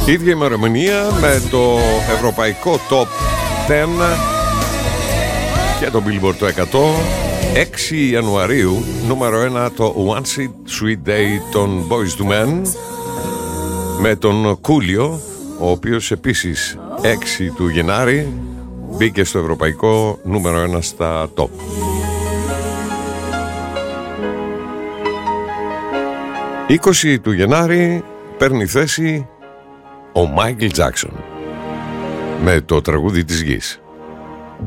Ίδια ημερομηνία με το ευρωπαϊκό Top 10 και το Billboard το 100. 6 Ιανουαρίου, νούμερο 1 το One Sweet Day των Boyz II Men με τον Κούλιο, ο οποίος επίσης 6 του Γενάρη μπήκε στο ευρωπαϊκό νούμερο 1 στα Top. 20 του Γενάρη παίρνει θέση ο Μάικλ Τζάκσον με το τραγούδι της γης.